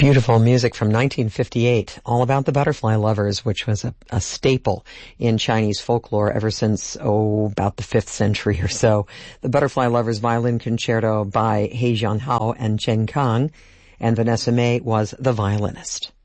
Beautiful music from 1958, all about the butterfly lovers, which was a staple in Chinese folklore ever since, about the 5th century or so. The Butterfly Lovers Violin Concerto by He Jianhao and Chen Kang, and Vanessa May was the violinist.